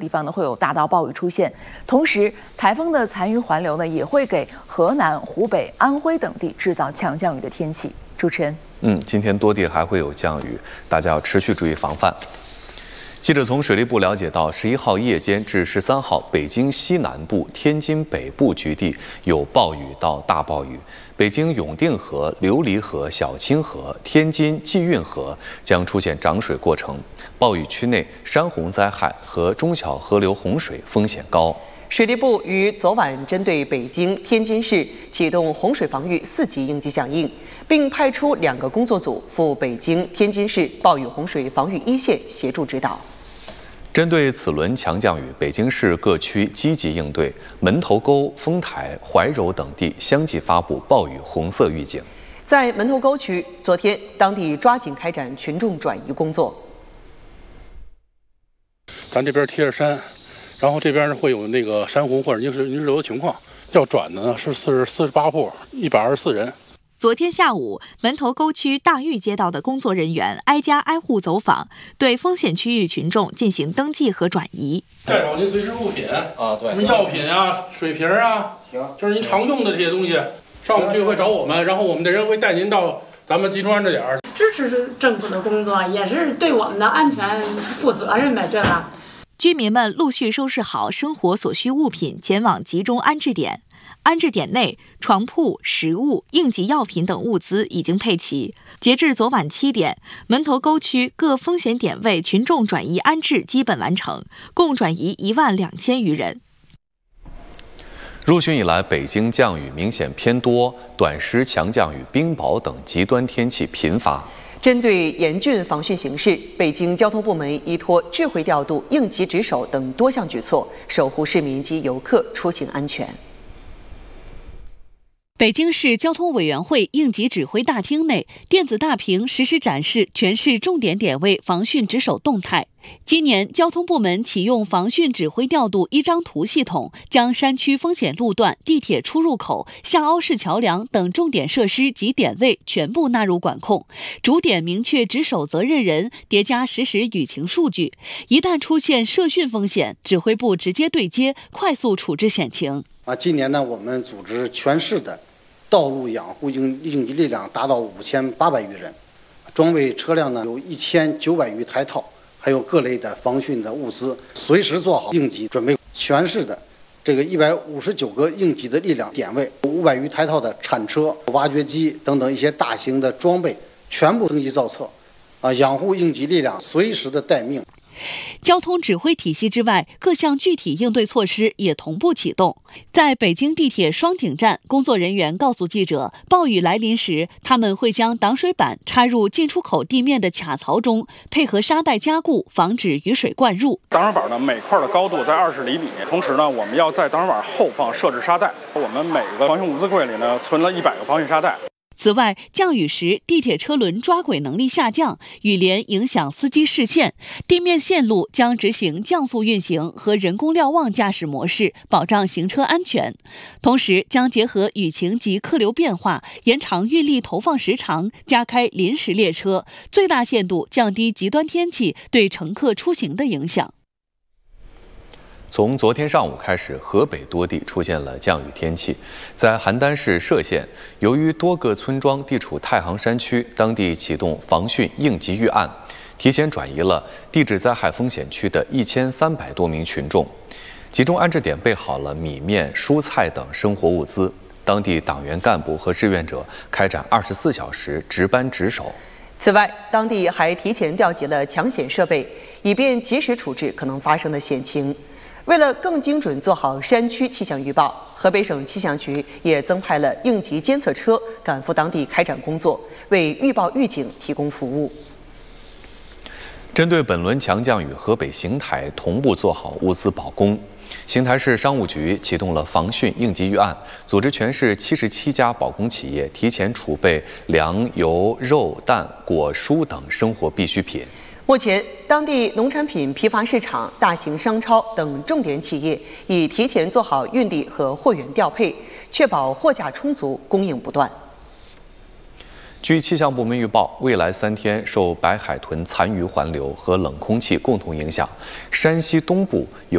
方呢会有大到暴雨出现。同时，台风的残余环流呢也会给河南、湖北、安徽等地制造强降雨的天气。主持人， 今天多地还会有降雨，大家要持续注意防范。记者从水利部了解到，11号夜间至13号，北京西南部、天津北部局地有暴雨到大暴雨。北京永定河、琉璃河、小清河、天津济运河将出现涨水过程，暴雨区内山洪灾害和中小河流洪水风险高。 水利部于昨晚针对北京、天津市启动洪水防御4级应急响应，并派出2个工作组赴北京、天津市暴雨洪水防御一线协助指导。 针对此轮强降雨，北京市各区积极应对，门头沟、丰台、怀柔等地相继发布暴雨红色预警。 在门头沟区，昨天当地抓紧开展群众转移工作。 咱这边贴着山，然后这边会有那个山洪或者泥石流的情况，要转的呢是48户，124人。 昨天下午，门头沟区大峪街道的工作人员挨家挨户走访，对风险区域群众进行登记和转移。 带好您随身物品对，什么药品啊、水瓶啊，行，就是您常用的这些东西。上午聚会找我们，然后我们的人会带您到咱们集中安置点。 支持政府的工作，也是对我们的安全负责任呗，这个。 居民们陆续收拾好生活所需物品，前往集中安置点。安置点内，床铺、食物、应急药品等物资已经配齐。截至昨晚7点，门头沟区各风险点位群众转移安置基本完成，共转移12000余人。 入汛以来，北京降雨明显偏多，短时强降雨、冰雹等极端天气频发。 针对严峻防汛形势，北京交通部门依托智慧调度、应急值守等多项举措，守护市民及游客出行安全。 北京市交通委员会应急指挥大厅内，电子大屏实时展示全市重点点位防汛值守动态。今年，交通部门启用防汛指挥调度一张图系统，将山区风险路段、地铁出入口、下凹式桥梁等重点设施及点位全部纳入管控，逐点明确值守责任人，叠加实时雨情数据。一旦出现涉汛风险，指挥部直接对接，快速处置险情。 今年呢，我们组织全市的道路养护应急力量达到5800余人，装备车辆呢有1900余台套，还有各类的防汛的物资，随时做好应急准备。全市的这个159个应急的力量点位，500余台套的铲车、挖掘机等等一些大型的装备全部登记造册，养护应急力量随时的待命。 交通指挥体系之外，各项具体应对措施也同步启动。在北京地铁双井站，工作人员告诉记者，暴雨来临时，他们会将挡水板插入进出口地面的卡槽中，配合沙袋加固，防止雨水灌入。 挡水板呢，每块的高度在20厘米，同时呢，我们要在挡水板后方设置沙袋。我们每个防汛物资柜里呢，存了100个防汛沙袋。 此外，降雨时地铁车轮抓轨能力下降，雨帘影响司机视线，地面线路将执行降速运行和人工瞭望驾驶模式，保障行车安全。同时，将结合雨情及客流变化，延长运力投放时长，加开临时列车，最大限度降低极端天气对乘客出行的影响。 从昨天上午开始，河北多地出现了降雨天气。在邯郸市歙县，由于多个村庄地处太行山区，当地启动防汛应急预案，提前转移了地质灾害风险区的1300多名群众。集中安置点备好了米面、蔬菜等生活物资，当地党员干部和志愿者开展24小时值班值守。 此外，当地还提前调集了抢险设备，以便及时处置可能发生的险情。为了更精准做好山区气象预报，河北省气象局也增派了应急监测车赶赴当地开展工作，为预报预警提供服务。 针对本轮强降雨，河北邢台同步做好物资保供。邢台市商务局启动了防汛应急预案，组织全市77家保供企业提前储备粮、油、肉、蛋、果蔬等生活必需品。 目前，当地农产品批发市场、大型商超等重点企业已提前做好运力和货源调配，确保货架充足、供应不断。 据气象部门预报，未来3天受白海豚残余环流和冷空气共同影响，山西东部有